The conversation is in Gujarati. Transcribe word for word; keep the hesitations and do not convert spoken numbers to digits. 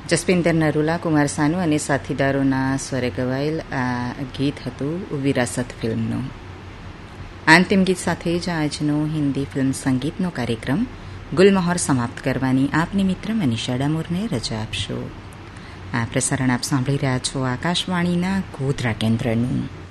જસપિંદર નરૂલા, કુમાર સાનુ અને સાથીદારોના સ્વરે ગવાયેલ આ ગીત હતું વિરાસત ફિલ્મનું. અંતિમ ગીત સાથે જ આજનો હિન્દી ફિલ્મ સંગીતનો કાર્યક્રમ ગુલમહોર સમાપ્ત કરવાની આપની મિત્ર મનીષા ડામોરને રજા આપશો. આ પ્રસારણ આપ સાંભળી રહ્યા છો આકાશવાણીના ગોધરા કેન્દ્રનું.